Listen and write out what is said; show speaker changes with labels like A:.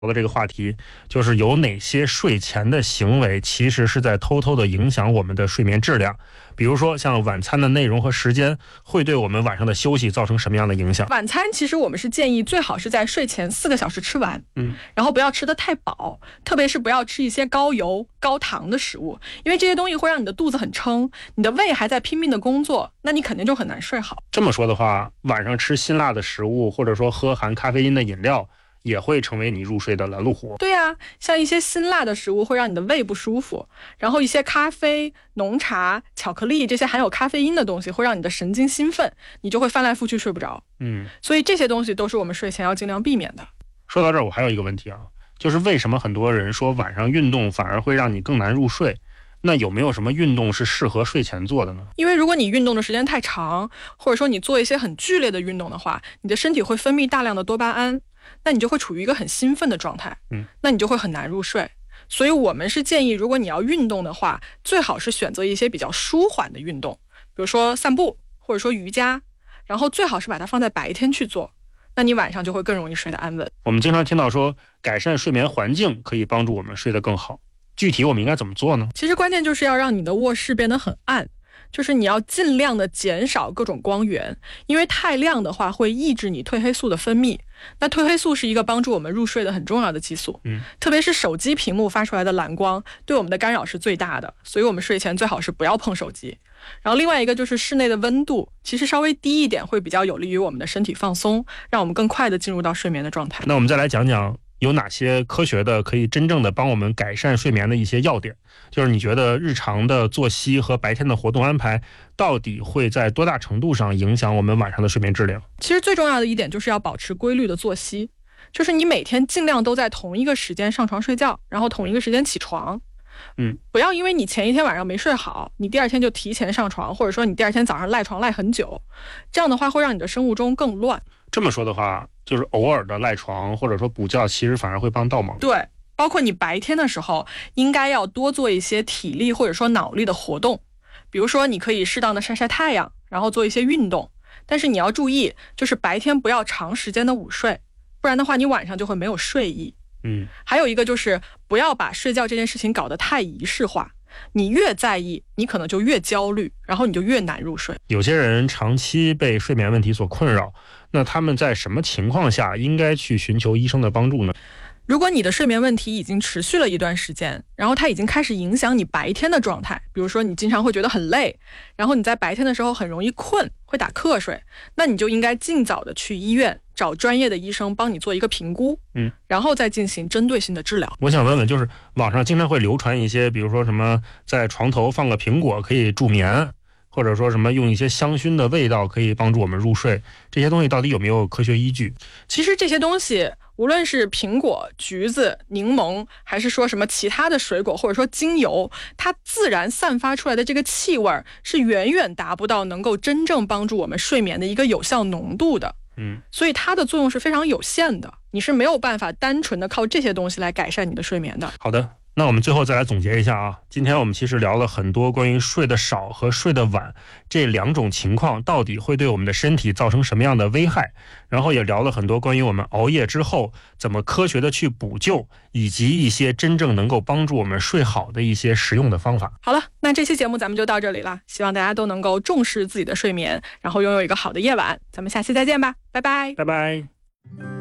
A: 的这个话题，就是有哪些睡前的行为其实是在偷偷的影响我们的睡眠质量。比如说像晚餐的内容和时间会对我们晚上的休息造成什么样的影响。
B: 晚餐其实我们是建议最好是在睡前4个小时吃完，然后不要吃得太饱，特别是不要吃一些高油高糖的食物，因为这些东西会让你的肚子很撑，你的胃还在拼命的工作，那你肯定就很难睡好。
A: 这么说的话，晚上吃辛辣的食物或者说喝含咖啡因的饮料也会成为你入睡的拦路虎。
B: 对啊，像一些辛辣的食物会让你的胃不舒服，然后一些咖啡、浓茶、巧克力这些含有咖啡因的东西会让你的神经兴奋，你就会翻来覆去睡不着。所以这些东西都是我们睡前要尽量避免的。
A: 说到这儿，我还有一个问题啊，就是为什么很多人说晚上运动反而会让你更难入睡？那有没有什么运动是适合睡前做的呢？
B: 因为如果你运动的时间太长，或者说你做一些很剧烈的运动的话，你的身体会分泌大量的多巴胺，那你就会处于一个很兴奋的状态，那你就会很难入睡。所以我们是建议，如果你要运动的话，最好是选择一些比较舒缓的运动，比如说散步或者说瑜伽，然后最好是把它放在白天去做，那你晚上就会更容易睡得安稳。
A: 我们经常听到说改善睡眠环境可以帮助我们睡得更好，具体我们应该怎么做呢？
B: 其实关键就是要让你的卧室变得很暗，就是你要尽量的减少各种光源，因为太亮的话会抑制你褪黑素的分泌。那褪黑素是一个帮助我们入睡的很重要的激素，特别是手机屏幕发出来的蓝光对我们的干扰是最大的，所以我们睡前最好是不要碰手机。然后另外一个就是室内的温度其实稍微低一点会比较有利于我们的身体放松，让我们更快的进入到睡眠的状态。
A: 那我们再来讲讲有哪些科学的可以真正的帮我们改善睡眠的一些要点，就是你觉得日常的作息和白天的活动安排到底会在多大程度上影响我们晚上的睡眠质量？
B: 其实最重要的一点就是要保持规律的作息，就是你每天尽量都在同一个时间上床睡觉，然后同一个时间起床。不要因为你前一天晚上没睡好，你第二天就提前上床，或者说你第二天早上赖床赖很久，这样的话会让你的生物钟更乱。
A: 这么说的话，就是偶尔的赖床或者说补觉其实反而会帮倒忙。
B: 对，包括你白天的时候应该要多做一些体力或者说脑力的活动，比如说你可以适当的晒晒太阳，然后做一些运动，但是你要注意，就是白天不要长时间的午睡，不然的话你晚上就会没有睡意。还有一个就是不要把睡觉这件事情搞得太仪式化，你越在意你可能就越焦虑，然后你就越难入睡。
A: 有些人长期被睡眠问题所困扰，那他们在什么情况下应该去寻求医生的帮助呢？
B: 如果你的睡眠问题已经持续了一段时间，然后它已经开始影响你白天的状态，比如说你经常会觉得很累，然后你在白天的时候很容易困，会打瞌睡，那你就应该尽早的去医院找专业的医生帮你做一个评估，然后再进行针对性的治疗。
A: 我想问问，就是网上经常会流传一些，比如说什么在床头放个苹果可以助眠，或者说什么用一些香薰的味道可以帮助我们入睡，这些东西到底有没有科学依据？
B: 其实这些东西无论是苹果、橘子、柠檬，还是说什么其他的水果，或者说精油，它自然散发出来的这个气味是远远达不到能够真正帮助我们睡眠的一个有效浓度的。所以它的作用是非常有限的，你是没有办法单纯的靠这些东西来改善你的睡眠的。
A: 好的，那我们最后再来总结一下啊，今天我们其实聊了很多关于睡得少和睡得晚这两种情况到底会对我们的身体造成什么样的危害，然后也聊了很多关于我们熬夜之后怎么科学的去补救，以及一些真正能够帮助我们睡好的一些实用的方法。
B: 好了，那这期节目咱们就到这里了，希望大家都能够重视自己的睡眠，然后拥有一个好的夜晚。咱们下期再见吧，拜拜。
A: 拜拜。